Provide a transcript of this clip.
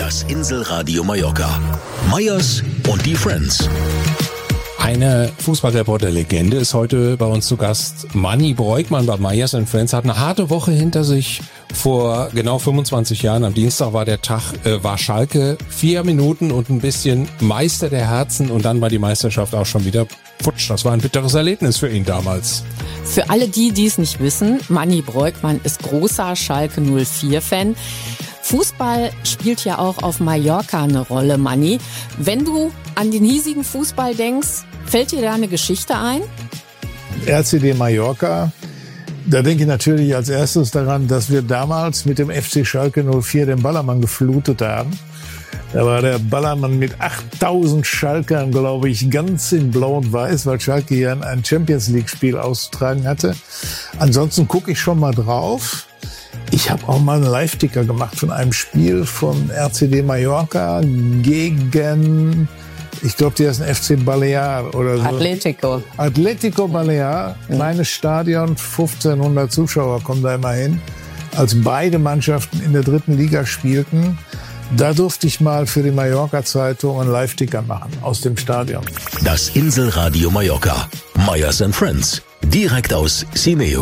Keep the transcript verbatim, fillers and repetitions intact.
Das Inselradio Mallorca. Meyers und die Friends. Eine Fußballreporter-Legende ist heute bei uns zu Gast. Manni Breukmann bei Meyers and Friends hat eine harte Woche hinter sich. Vor genau fünfundzwanzig Jahren, am Dienstag war der Tag, äh, war Schalke vier Minuten und ein bisschen Meister der Herzen und dann war die Meisterschaft auch schon wieder futsch. Das war ein bitteres Erlebnis für ihn damals. Für alle die, die es nicht wissen, Manni Breukmann ist großer Schalke null vier Fan. Fußball spielt ja auch auf Mallorca eine Rolle, Manni. Wenn du an den hiesigen Fußball denkst, fällt dir da eine Geschichte ein? R C D Mallorca, da denke ich natürlich als erstes daran, dass wir damals mit dem F C Schalke null vier den Ballermann geflutet haben. Da war der Ballermann mit achttausend Schalkern, glaube ich, ganz in Blau und Weiß, weil Schalke hier ein Champions-League-Spiel auszutragen hatte. Ansonsten gucke ich schon mal drauf. Ich habe auch mal einen Live-Ticker gemacht von einem Spiel von R C D Mallorca gegen, ich glaube, die heißen F C Balear oder so. Atletico. Atletico Balear, kleines Stadion, fünfzehnhundert Zuschauer kommen da immer hin. Als beide Mannschaften in der dritten Liga spielten, da durfte ich mal für die Mallorca-Zeitung einen Live-Ticker machen aus dem Stadion. Das Inselradio Mallorca. Meyers and Friends. Direkt aus Simeo.